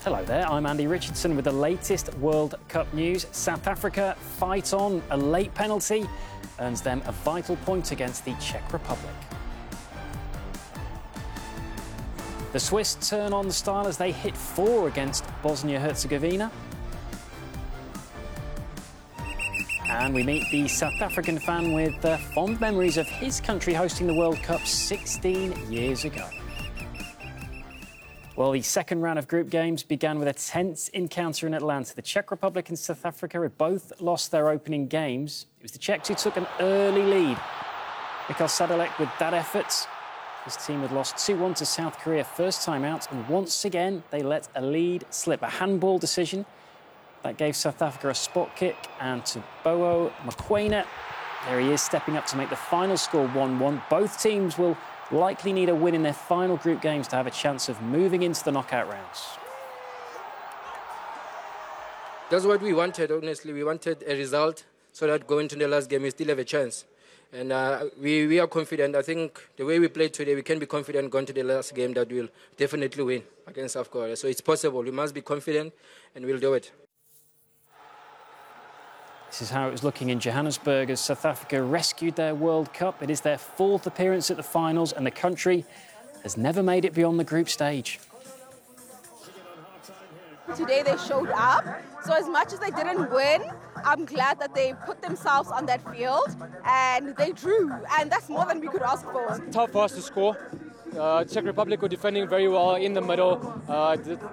Hello there, I'm Andy Richardson with the latest World Cup news. South Africa fight on. A late penalty earns them a vital point against the Czech Republic. The Swiss turn on the style as they hit 4 against Bosnia-Herzegovina. And we meet the South African fan with fond memories of his country hosting the World Cup 16 years ago. Well, the second round of group games began with a tense encounter in Atlanta. The Czech Republic and South Africa had both lost their opening games. It was the Czechs who took an early lead. Mikhail Sadalek with that effort. His team had lost 2-1 to South Korea first time out, and once again they let a lead slip. A handball decision that gave South Africa a spot kick, and Teboho Mokoena, there he is, stepping up to make the final score 1-1. Both teams will likely need a win in their final group games to have a chance of moving into the knockout rounds. That's what we wanted, honestly. We wanted a result so that going to the last game, we still have a chance. And we are confident. I think the way we played today, we can be confident going to the last game that we'll definitely win against South Korea. So it's possible. We must be confident, and we'll do it. This is how it was looking in Johannesburg as South Africa rescued their World Cup. It is their 4th appearance at the finals, and the country has never made it beyond the group stage. Today they showed up, so as much as they didn't win, I'm glad that they put themselves on that field and they drew, and that's more than we could ask for. Tough for us to score. Czech Republic were defending very well in the middle.